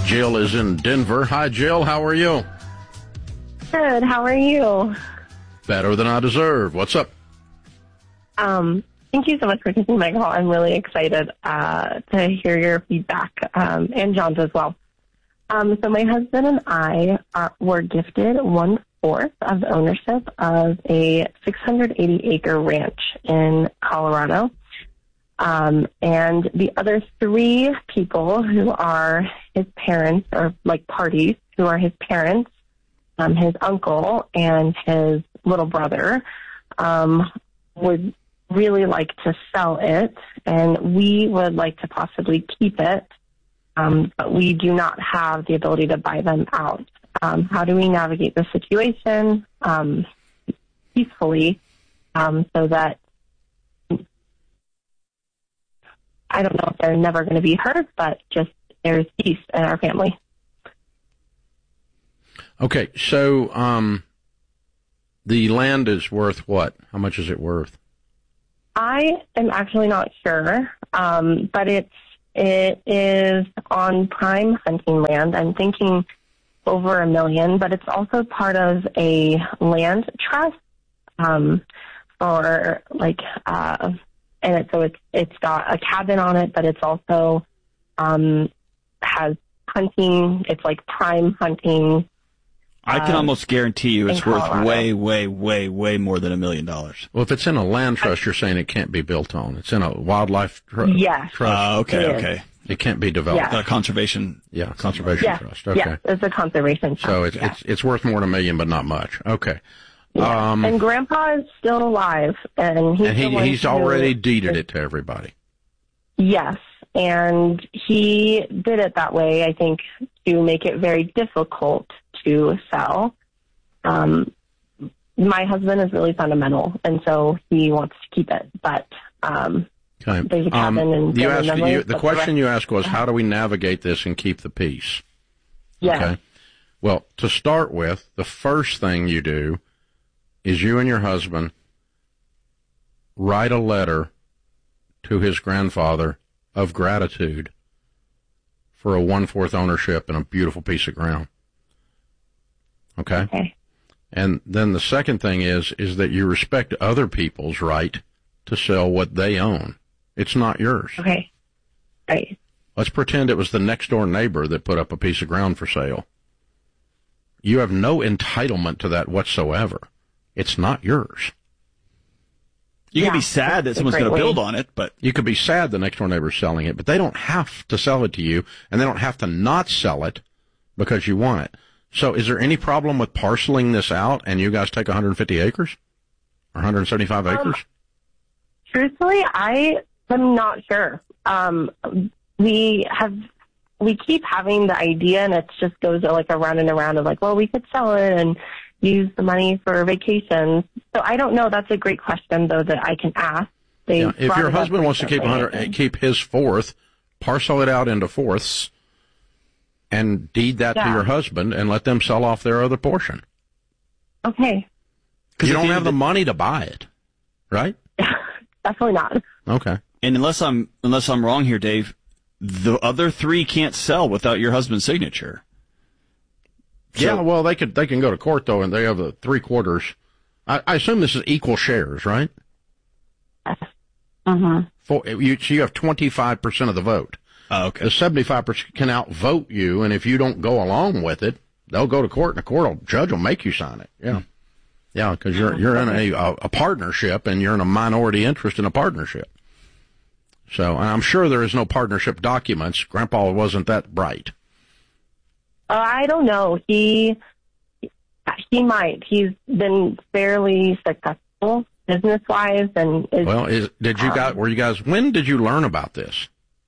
Jill is in Denver. Hi, Jill. How are you? Good. How are you? Better than I deserve. What's up? Thank you so much for taking my call. I'm really excited to hear your feedback, and John's as well. So my husband and I were gifted 1/4 of the ownership of a 680-acre ranch in Colorado. And the other 3 people who are his parents, or like parties, who are his parents, his uncle, and his little brother, would really like to sell it, and we would like to possibly keep it, but we do not have the ability to buy them out. How do we navigate the situation peacefully so that I don't know if they're never going to be hurt, but just there's peace in our family? Okay, so the land is worth what? How much is it worth? I am actually not sure, but it is on prime hunting land. I'm thinking over $1 million, but it's also part of a land trust for like, and it's got a cabin on it, but it's also has hunting. It's like prime hunting. I can almost guarantee you it's worth Colorado. way more than $1 million. Well, if it's in a land trust, you're saying it can't be built on. It's in a wildlife Yes. trust. Okay. It can't be developed. Yeah. Conservation. Yeah, conservation Yes. trust. Okay. Yes, it's a conservation So trust. it's worth more than $1 million, but not much. Okay. Yeah. And Grandpa is still alive, and he's already deeded it to everybody. Yes, and he did it that way, I think, to make it very difficult to sell. My husband is really fundamental, and so he wants to keep it, but Okay. there's a cabin and the question you asked was, how do we navigate this and keep the peace? Yeah. Okay. Well, to start with, the first thing you do is you and your husband write a letter to his grandfather of gratitude for a 1/4 ownership in a beautiful piece of ground. Okay? And then the second thing is that you respect other people's right to sell what they own. It's not yours. Okay. Right. Let's pretend it was the next door neighbor that put up a piece of ground for sale. You have no entitlement to that whatsoever. It's not yours. You can be sad that someone's going to build on it, but you could be sad the next door neighbor's selling it, but they don't have to sell it to you, and they don't have to not sell it because you want it. So is there any problem with parceling this out and you guys take 150 acres or 175 acres? Truthfully, I am not sure. We keep having the idea, and it just goes like around and around of like, well, we could sell it and use the money for vacations. So I don't know. That's a great question, though, that I can ask. If your husband wants to keep his 1/4, parcel it out into 4ths and deed that to your husband and let them sell off their other portion. Okay. Because you don't have the money to buy it, right? Definitely not. Okay. And unless I'm wrong here, Dave, the other 3 can't sell without your husband's signature. So, yeah, well, they can go to court, though, and they have 3/4. I assume this is equal shares, right? Mm-hmm. So you have 25% of the vote. Oh, okay. The 75% can outvote you, and if you don't go along with it, they'll go to court, and the judge will make you sign it. Yeah. Yeah, because you're in a partnership, and you're in a minority interest in a partnership. So, and I'm sure there is no partnership documents. Grandpa wasn't that bright. I don't know. He might. He's been fairly successful business-wise, and were you guys? When did you learn about this?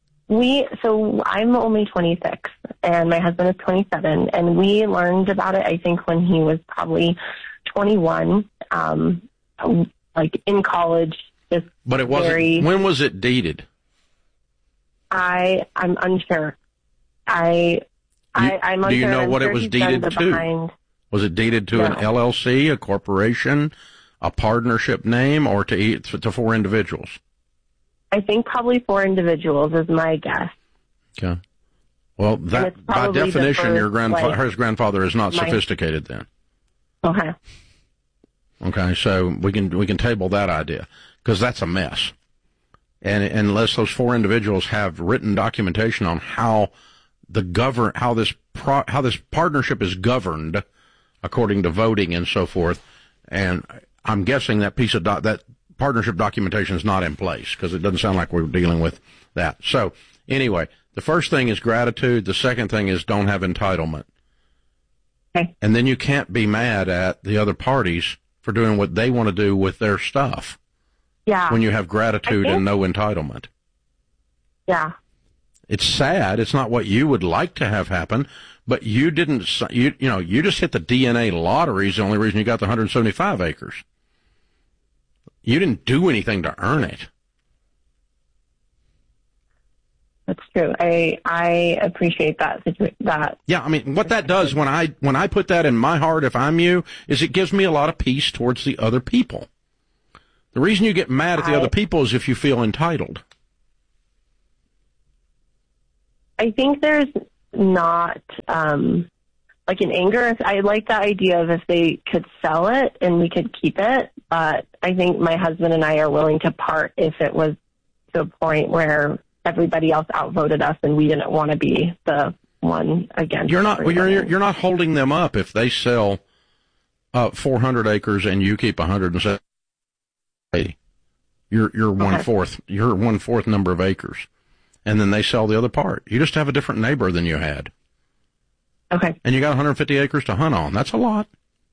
So I'm only 26, and my husband is 27, and we learned about it, I think, when he was probably 21, like in college. But it wasn't. When was it deeded? I'm unsure. I'm unsure. Do you know what it was deeded to? Was it deeded to an LLC, a corporation, a partnership name, or to 4 individuals? I think probably 4 individuals is my guess. Okay. Well, that by definition, his grandfather is not sophisticated then. Okay. Okay, so we can table that idea because that's a mess. And unless those four individuals have written documentation on how this partnership is governed according to voting and so forth, and I'm guessing that that partnership documentation is not in place because it doesn't sound like we're dealing with that. So anyway, the first thing is gratitude. The second thing is don't have entitlement. Okay. And then you can't be mad at the other parties for doing what they want to do with their stuff. Yeah. When you have gratitude and no entitlement. Yeah. It's sad. It's not what you would like to have happen, but you didn't, you just hit the DNA lottery is the only reason you got the 175 acres. You didn't do anything to earn it. That's true. I appreciate that. Yeah, I mean, what that does when I put that in my heart, if I'm you, is it gives me a lot of peace towards the other people. The reason you get mad at the other people is if you feel entitled. I think there's not like an anger. I like the idea of if they could sell it and we could keep it, but I think my husband and I are willing to part if it was to a point where everybody else outvoted us and we didn't want to be the one against. You're not holding them up if they sell 400 acres and you keep 170. You're one-fourth. You're one-fourth number of acres. And then they sell the other part. You just have a different neighbor than you had. Okay. And you got 150 acres to hunt on. That's a lot.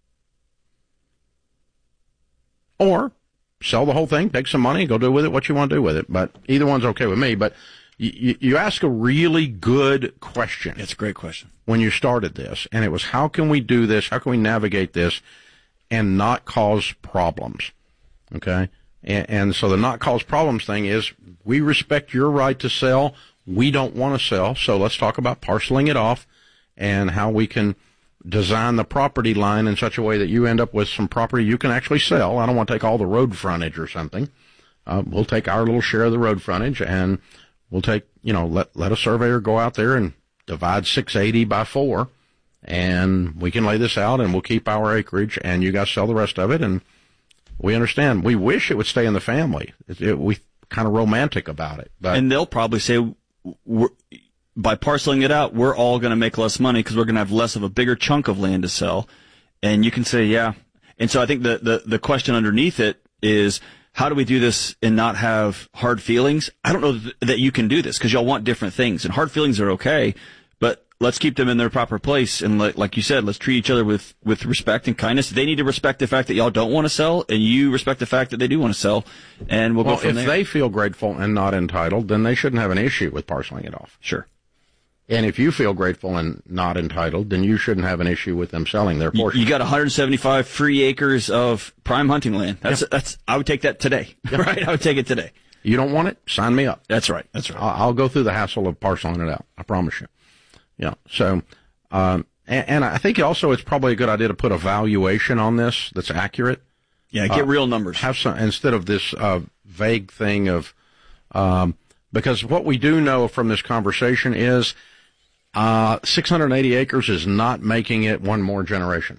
Or sell the whole thing, take some money, go do with it what you want to do with it. But either one's okay with me. But you ask a really good question. It's a great question. When you started this, and it was, how can we do this? How can we navigate this and not cause problems? Okay? And so the not cause problems thing is, we respect your right to sell. We don't want to sell. So let's talk about parceling it off and how we can design the property line in such a way that you end up with some property you can actually sell. I don't want to take all the road frontage or something. We'll take our little share of the road frontage, and we'll take, let a surveyor go out there and divide 680 by 4, and we can lay this out, and we'll keep our acreage, and you guys sell the rest of it, and we understand. We wish it would stay in the family. We kind of romantic about it. And they'll probably say, by parceling it out, we're all going to make less money because we're going to have less of a bigger chunk of land to sell. And you can say, yeah. And so I think the question underneath it is, how do we do this and not have hard feelings? I don't know that you can do this because y'all want different things. And hard feelings are okay, but let's keep them in their proper place. And like you said, let's treat each other with respect and kindness. They need to respect the fact that y'all don't want to sell, and you respect the fact that they do want to sell. And we'll go from there. If they feel grateful and not entitled, then they shouldn't have an issue with parceling it off. Sure. And if you feel grateful and not entitled, then you shouldn't have an issue with them selling their portion. You got 175 free acres of prime hunting land. I would take that today. Right? I would take it today. You don't want it? Sign me up. That's right. I'll go through the hassle of parceling it out. I promise you. Yeah. So, and I think also it's probably a good idea to put a valuation on this that's accurate. Yeah. Get real numbers. Have some, instead of this, vague thing of, because what we do know from this conversation is, 680 acres is not making it one more generation.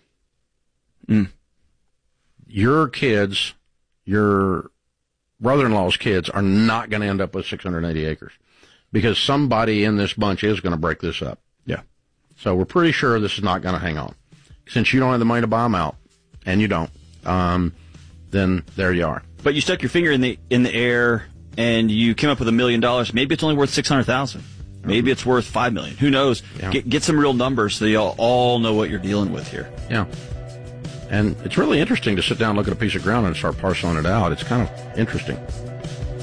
Your kids, your brother-in-law's kids are not going to end up with 680 acres because somebody in this bunch is going to break this up. Yeah. So we're pretty sure this is not going to hang on. Since you don't have the money to buy them out, and you don't, then there you are. But you stuck your finger in the air and you came up with $1 million. Maybe it's only worth 600,000. Maybe it's worth $5 million. Who knows? Yeah. Get some real numbers so y'all all know what you're dealing with here. Yeah. And it's really interesting to sit down and look at a piece of ground and start parceling it out. It's kind of interesting.